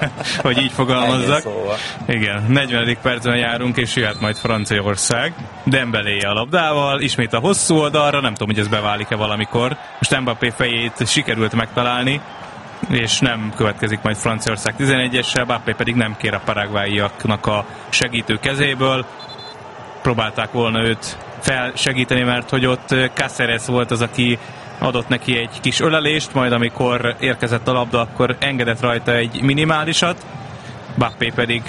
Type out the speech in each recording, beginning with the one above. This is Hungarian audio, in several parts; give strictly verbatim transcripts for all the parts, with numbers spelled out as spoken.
hogy így fogalmazzak. Igen, negyvenedik percben járunk, és jöhet majd Franciaország. Dembélé a labdával, ismét a hosszú oldalra, nem tudom, hogy ez beválik-e valamikor. Most Mbappé fejét sikerült megtalálni, és nem következik majd Franciaország tizenegyessel, Mbappé pedig nem kér a paraguayiaknak a segítő kezéből. Próbálták volna őt felsegíteni, mert hogy ott Cáceres volt az, aki adott neki egy kis ölelést, majd amikor érkezett a labda, akkor engedett rajta egy minimálisat. Mbappé pedig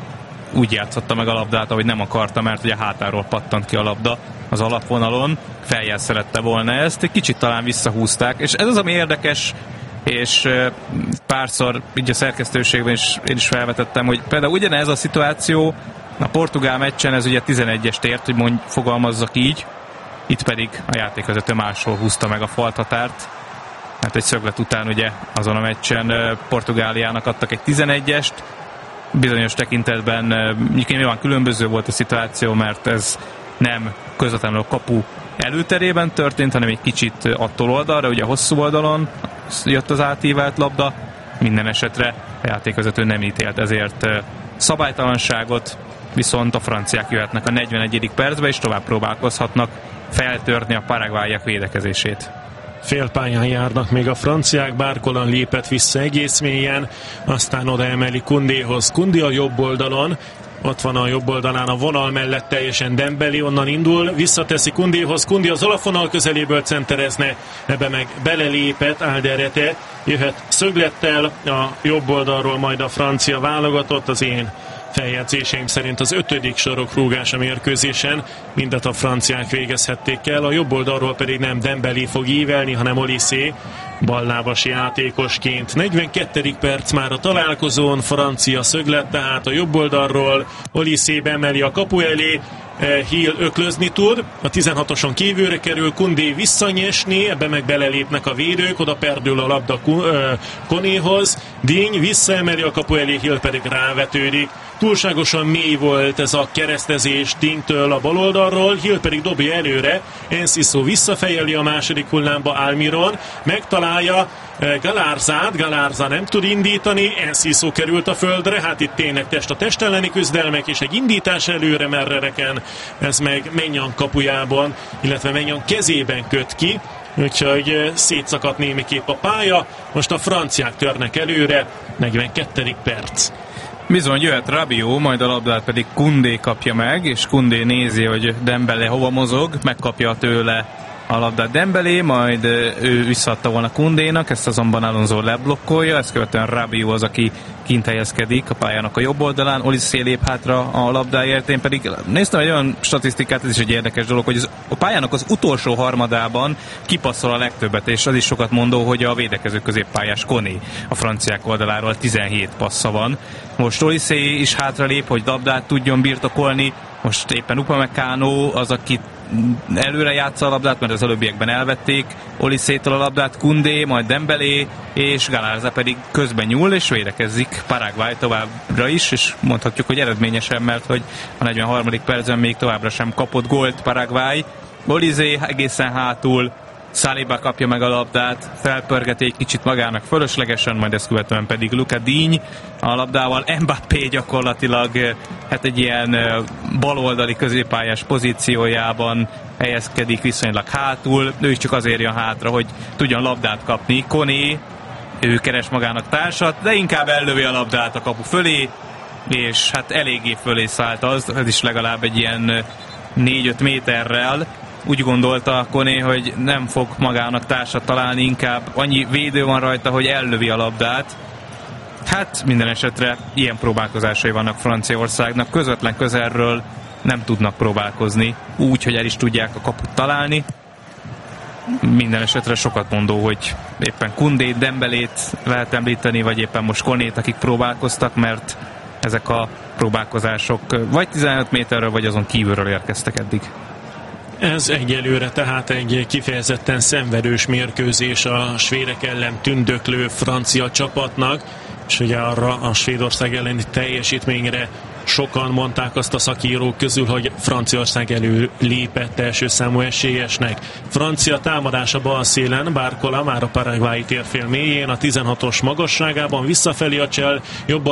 úgy játszotta meg a labdát, ahogy nem akarta, mert ugye a hátáról pattant ki a labda az alapvonalon. Feljel szerette volna ezt, egy kicsit talán visszahúzták, és ez az, ami érdekes, és párszor így a szerkesztőségben is én is felvetettem, hogy például ugyanez a szituáció a portugál meccsen, ez ugye tizenegyest ért, hogy mondj, fogalmazzak így, itt pedig a játékvezető máshol húzta meg a falthatárt. Hát egy szöglet után ugye azon a meccsen Portugáliának adtak egy tizenegyest, bizonyos tekintetben nyilván különböző volt a szituáció, mert ez nem közvetlenül a kapu előterében történt, hanem egy kicsit attól oldalra, ugye a hosszú oldalon jött az átívált labda. Minden esetre a játékvezető nem ítélt ezért szabálytalanságot, viszont a franciák jöhetnek a negyvenegyedik percbe, és tovább próbálkozhatnak feltörni a paraguayiak védekezését. Félpályán járnak még a franciák, Barcola lépett vissza egész mélyen, aztán oda emeli Koundéhoz. Koundé a jobb oldalon, ott van a jobb oldalán a vonal mellett teljesen Dembélé, onnan indul, visszateszi Koundéhoz, Koundé az alapvonal közeléből centerezne, ebbe meg belelépett Alderete, jöhet szöglettel a jobb oldalról majd a francia válogatott, az én feljegyzéseim szerint az ötödik sarokrúgás a mérkőzésen, mindet a franciák végezhették el, a jobb oldalról pedig nem Dembélé fog ívelni, hanem Olysée ballábas játékosként. negyvenkettedik perc már a találkozón, francia szöglet, tehát a jobb oldalról Olysée beemeli a kapu elé, Hill öklözni tud, a tizenhatoson kívülre kerül, Koundé visszanyesni, ebbe meg belelépnek a védők, oda perdül a labda Konéhoz, Digne visszaemeli a kapu elé, Hill pedig rávetődik. Túlságosan mély volt ez a keresztezés Digne-től a bal oldalról, Hill pedig dobja előre, Enciso visszafejeli a második hullámba Almiron, megtalálja Galarzát, Galarza nem tud indítani, Enciso került a földre, hát itt tényleg test a test elleni küzdelmek, és egy indítás előre merrereken, ez meg Maignan kapujában, illetve Maignan kezében köt ki, úgyhogy szétszakadt némiképp a pálya, most a franciák törnek előre, negyvenkettedik perc. Bizony, jöhet Rabiot, majd a labdát pedig Koundé kapja meg, és Koundé nézi, hogy Dembélé hova mozog, megkapja tőle a labdát Dembélé, majd ő visszaadta volna Koundénak, ezt azonban Alonso leblokkolja, ezt követően Rabiot az, aki kint helyezkedik a pályának a jobb oldalán, Olysée lép hátra a labdáért. Én pedig néztem egy olyan statisztikát, ez is egy érdekes dolog, hogy az, a pályának az utolsó harmadában kipasszol a legtöbbet, és az is sokat mondó, hogy a védekező középpályás Koné a franciák oldaláról tizenhét passza van. Most Olysée is hátra lép, hogy labdát tudjon birtokolni, most éppen Upamecano az, aki előre játsza a labdát, mert az előbbiekben elvették Olysétől a labdát, Koundé, majd Dembélé, és Galarza pedig közben nyúl, és védekezzik Paraguay továbbra is, és mondhatjuk, hogy eredményesen, mert hogy a negyvenharmadik percben még továbbra sem kapott gólt Paraguay. Olysée egészen hátul, Saliba kapja meg a labdát, felpörgeti egy kicsit magának fölöslegesen, majd ezt követően pedig Luca Digne a labdával. Mbappé gyakorlatilag hát egy ilyen baloldali középpályás pozíciójában helyezkedik viszonylag hátul, ő is csak azért jön hátra, hogy tudjon labdát kapni. Koné, ő keres magának társat, de inkább ellövi a labdát a kapu fölé, és hát eléggé fölé szállt az, ez is legalább egy ilyen négy-öt méterrel. Úgy gondolta Koné, hogy nem fog magának társat találni, inkább annyi védő van rajta, hogy ellövi a labdát. Hát minden esetre ilyen próbálkozásai vannak Franciaországnak, közvetlen közelről nem tudnak próbálkozni, úgy, hogy el is tudják a kaput találni. Minden esetre sokat mondó, hogy éppen Koundét, Dembélét lehet említeni, vagy éppen most Konét, akik próbálkoztak, mert ezek a próbálkozások vagy tizenöt méterről, vagy azon kívülről érkeztek eddig. Ez egyelőre tehát egy kifejezetten szenvedős mérkőzés a svédek ellen tündöklő francia csapatnak, és ugye arra a Svédország elleni teljesítményre sokan mondták azt a szakírók közül, hogy Franciaország elő lépett első számú esélyesnek. Francia támadása bal szélen, Barcola már a paraguayi térfél mélyén, a tizenhatos magasságában visszafelé a csel, jobb